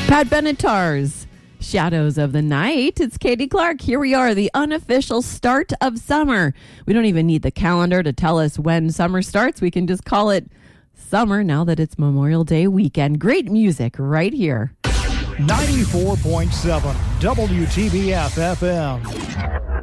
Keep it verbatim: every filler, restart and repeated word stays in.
Pat Benatar's Shadows of the Night. It's Katie Clark. Here we are, the unofficial start of summer. We don't even need the calendar to tell us when summer starts. We can just call it summer now that it's Memorial Day weekend. Great music right here. ninety-four point seven W T B F F M.